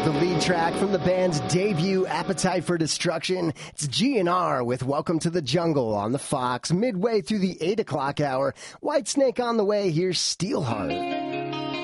The lead track from the band's debut, Appetite for Destruction. It's GNR with Welcome to the Jungle on the Fox. Midway through the 8 o'clock hour, Whitesnake on the way. Here's Steelheart.